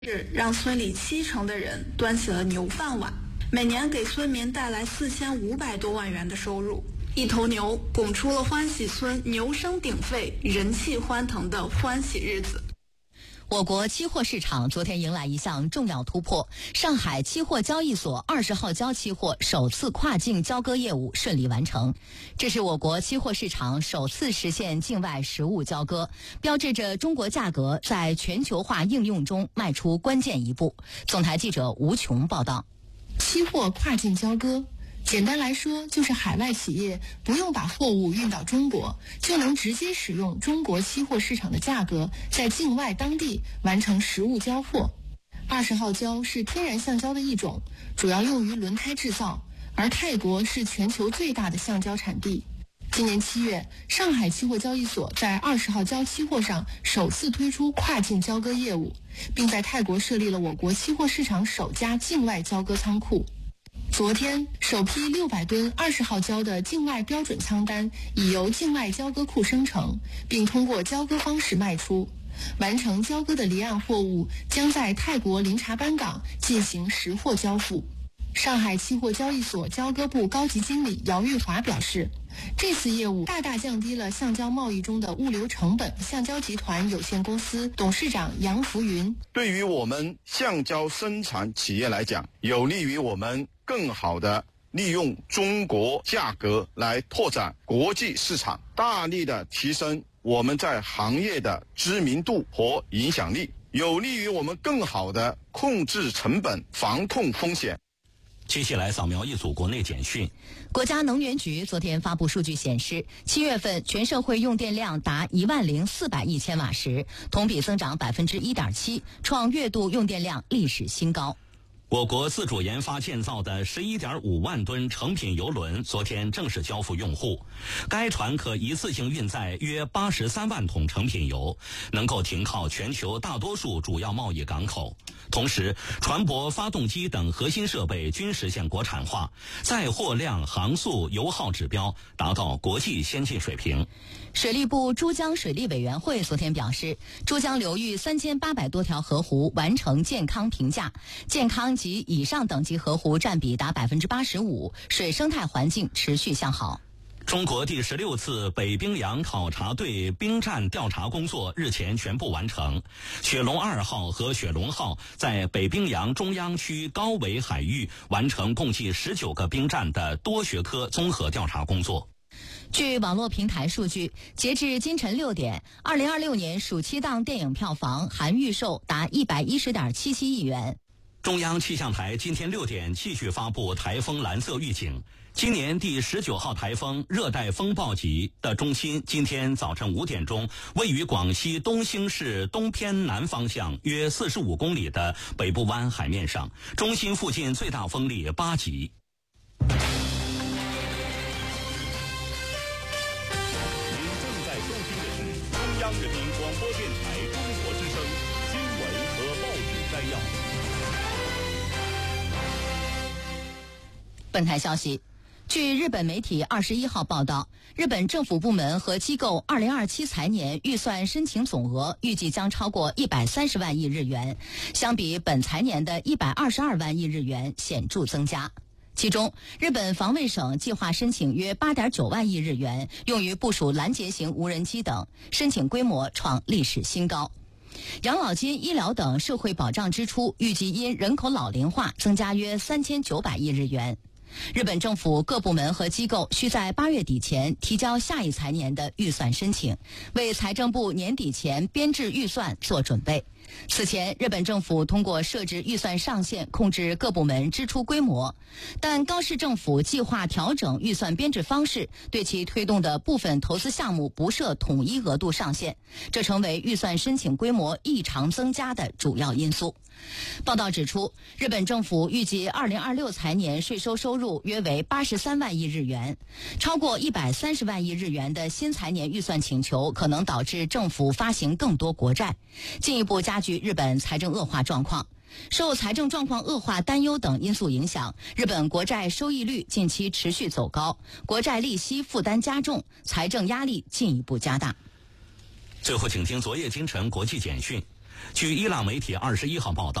是让村里70%的人端起了牛饭碗，每年给村民带来4500多万元的收入。一头牛拱出了欢喜村牛声鼎沸、人气欢腾的欢喜日子。 我国期货市场昨天迎来一项重要突破，上海期货交易所20号交期货首次跨境交割业务顺利完成。这是我国期货市场首次实现境外实物交割，标志着中国价格在全球化应用中迈出关键一步。总台记者吴琼报道。 期货跨境交割简单来说，就是海外企业不用把货物运到中国，就能直接使用中国期货市场的价格，在境外当地完成实物交货。20号胶是天然橡胶的一种，主要用于轮胎制造，而泰国是全球最大的橡胶产地。今年7月，上海期货交易所在20号胶期货上首次推出跨境交割业务，并在泰国设立了我国期货市场首家境外交割仓库。昨天，首批600吨20号胶的境外标准仓单已由境外交割库生成，并通过交割方式卖出。完成交割的离岸货物将在泰国林察班港进行实货交付。上海期货交易所交割部高级经理姚玉华表示，这次业务大大降低了橡胶贸易中的物流成本。橡胶集团有限公司董事长杨福云： 对于我们橡胶生产企业来讲，有利于我们更好的利用中国价格来拓展国际市场，大力的提升我们在行业的知名度和影响力，有利于我们更好的控制成本、防控风险。 接下来扫描一组国内简讯。 国家能源局昨天发布数据显示，7月份全社会用电量达10400亿千瓦时，同比增长1.7%，创月度用电量历史新高。 我国自主研发建造的11.5万吨成品油轮昨天正式交付用户，该船可一次性运载约83万桶成品油，能够停靠全球大多数主要贸易港口。同时，船舶、发动机等核心设备均实现国产化，载货量、航速、油耗指标达到国际先进水平。 水利部珠江水利委员会昨天表示，珠江流域3800多条河湖完成健康评价，健康及以上等级河湖占比达85%，水生态环境持续向好。 中国第16次北冰洋考察队冰战调查工作日前全部完成，雪龙2号和雪龙号在北冰洋中央区高纬海域完成共计19个冰战的多学科综合调查工作。 据网络平台数据，截至今晨6点，2026年暑期档电影票房含预售达110.77亿元。 中央气象台今天6点继续发布台风蓝色预警。今年第19号台风热带风暴级的中心今天早晨5点钟位于广西东兴市东偏南方向约45公里的北部湾海面上，中心附近最大风力8级。 中央人民广播电台中国之声新闻和报纸摘要。 本台消息，据日本媒体21号报道，日本政府部门和机构2027财年预算申请总额预计将超过130万亿日元，相比本财年的122万亿日元显著增加。其中，日本防卫省计划申请约8.9万亿日元，用于部署拦截型无人机等，申请规模创历史新高。养老金、医疗等社会保障支出预计因人口老龄化增加约3900亿日元。日本政府各部门和机构需在8月底前提交下一财年的预算申请，为财政部年底前编制预算做准备。此前，日本政府通过设置预算上限控制各部门支出规模，但高市政府计划调整预算编制方式，对其推动的部分投资项目不设统一额度上限，这成为预算申请规模异常增加的主要因素。报道指出，日本政府预计2026财年税收收入约为83万亿日元，超过130万亿日元的新财年预算请求可能导致政府发行更多国债，进一步加剧日本财政恶化状况。受财政状况恶化担忧等因素影响，日本国债收益率近期持续走高，国债利息负担加重，财政压力进一步加大。 最后请听昨夜今晨国际简讯。 据伊朗媒体21号报道，